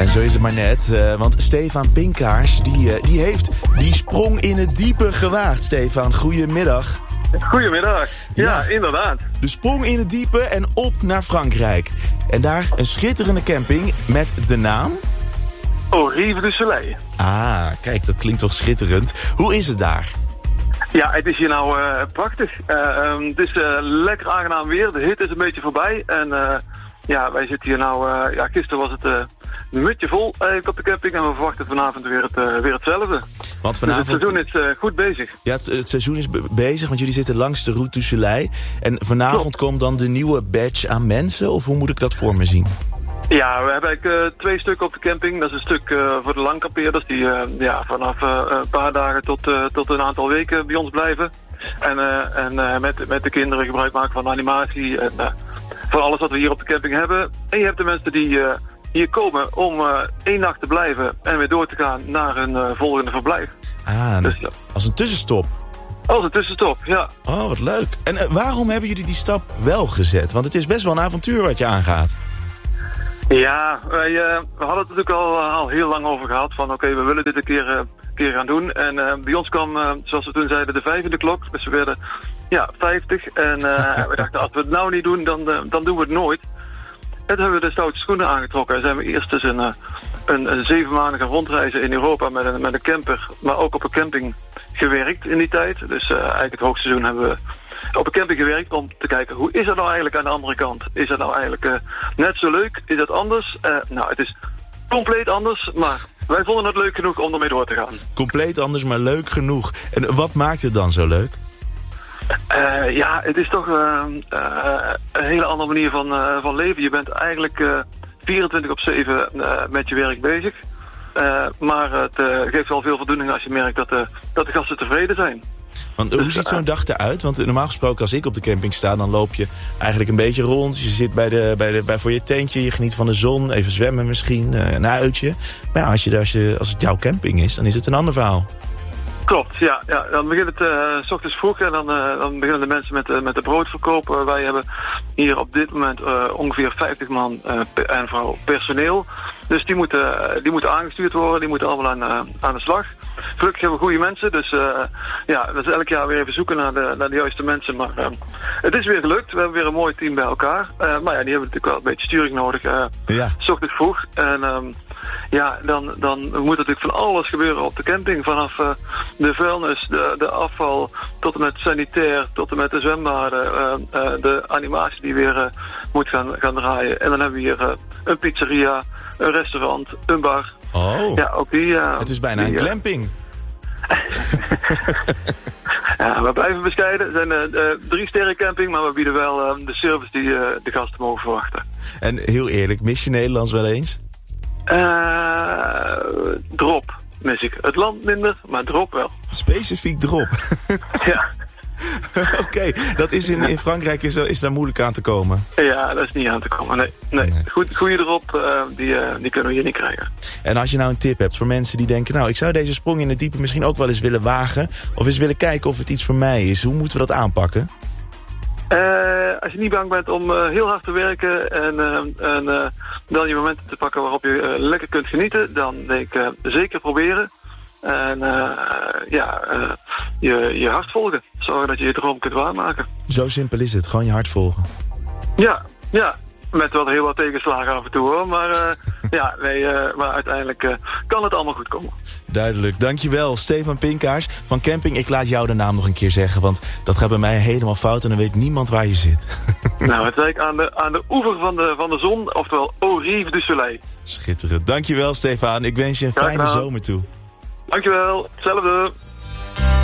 En zo is het maar net, want Stefan Pinkaars die heeft die sprong in het diepe gewaagd. Stefan, goedemiddag. Goedemiddag. Ja, inderdaad. De sprong in het diepe en op naar Frankrijk. En daar een schitterende camping met de naam? Rive du Soleil. Ah, kijk, dat klinkt toch schitterend. Hoe is het daar? Ja, het is hier nou prachtig. Het is lekker aangenaam weer. De hitte is een beetje voorbij. En wij zitten hier nou... gisteren was het een mutje vol eigenlijk op de camping. En we verwachten vanavond weer hetzelfde. Want vanavond... Dus het seizoen is goed bezig. Ja, het seizoen is bezig, want jullie zitten langs de Route du Soleil. En vanavond komt dan de nieuwe badge aan mensen? Of hoe moet ik dat voor me zien? Ja, we hebben eigenlijk 2 stukken op de camping. Dat is een stuk voor de langkampeerders die vanaf een paar dagen tot een aantal weken bij ons blijven. En met de kinderen gebruik maken van animatie en van alles wat we hier op de camping hebben. En je hebt de mensen die hier komen om 1 nacht te blijven en weer door te gaan naar hun volgende verblijf. Ah, dus, als een tussenstop. Als een tussenstop, ja. Oh, wat leuk. En waarom hebben jullie die stap wel gezet? Want het is best wel een avontuur wat je aangaat. Ja, we hadden het natuurlijk al heel lang over gehad van oké, we willen dit een keer gaan doen. En bij ons kwam, zoals we toen zeiden, de 5e klok. Dus we werden 50. En we dachten, als we het nou niet doen, dan doen we het nooit. En toen hebben we de stoute schoenen aangetrokken. En zijn we eerst dus een 7-maandige rondreizen in Europa met een camper, maar ook op een camping gewerkt in die tijd. Dus eigenlijk het hoogseizoen hebben we op een camping gewerkt om te kijken hoe is dat nou eigenlijk aan de andere kant. Is dat nou eigenlijk net zo leuk? Is dat anders? Het is compleet anders, maar wij vonden het leuk genoeg om ermee door te gaan. Compleet anders, maar leuk genoeg. En wat maakt het dan zo leuk? Het is toch een hele andere manier van leven. Je bent eigenlijk 24/7 met je werk bezig. Maar het geeft wel veel voldoening als je merkt dat de gasten tevreden zijn. Want hoe ziet zo'n dag eruit? Want normaal gesproken als ik op de camping sta, dan loop je eigenlijk een beetje rond. Je zit bij voor je tentje, je geniet van de zon, even zwemmen misschien, een uitje. Maar ja, als het jouw camping is, dan is het een ander verhaal. Klopt, ja. Dan begint het 's ochtends vroeg en dan beginnen de mensen met de broodverkoop. Wij hebben hier op dit moment ongeveer 50 man en vrouw personeel. Dus die moeten aangestuurd worden, die moeten allemaal aan de slag. Gelukkig hebben we goede mensen, dus dat is elk jaar weer even zoeken naar de juiste mensen. Maar het is weer gelukt, we hebben weer een mooi team bij elkaar. Maar die hebben natuurlijk wel een beetje sturing nodig, 's ochtends vroeg. En dan moet natuurlijk van alles gebeuren op de camping. Vanaf de vuilnis, de afval, tot en met sanitair, tot en met de zwembaden, de animatie die weer moet gaan draaien. En dan hebben we hier een pizzeria, een restaurant, een bar. Oh, ja, ook die, het is bijna een glamping. Ja, we blijven bescheiden. Het zijn 3-sterren camping, maar we bieden wel de service die de gasten mogen verwachten. En heel eerlijk, mis je Nederlands wel eens? Drop mis ik. Het land minder, maar drop wel. Specifiek drop? Ja. Oké, dat is in Frankrijk is daar moeilijk aan te komen. Ja, dat is niet aan te komen, nee. Goeie erop, die kunnen we hier niet krijgen. En als je nou een tip hebt voor mensen die denken, nou, ik zou deze sprong in het diepe misschien ook wel eens willen wagen, of eens willen kijken of het iets voor mij is, hoe moeten we dat aanpakken? Als je niet bang bent om heel hard te werken en dan je momenten te pakken waarop je lekker kunt genieten, dan denk ik zeker proberen. En je hart volgen. Zorgen dat je je droom kunt waarmaken. Zo simpel is het. Gewoon je hart volgen. Ja. Met wel heel wat tegenslagen af en toe hoor. Maar maar uiteindelijk kan het allemaal goed komen. Duidelijk. Dankjewel, Stefan Pinkaars van Camping. Ik laat jou de naam nog een keer zeggen, want dat gaat bij mij helemaal fout en dan weet niemand waar je zit. Nou, het is eigenlijk aan de oever van de zon, oftewel Rive du Soleil. Schitterend. Dankjewel, Stefan. Ik wens je een fijne zomer toe. Dankjewel. Hetzelfde.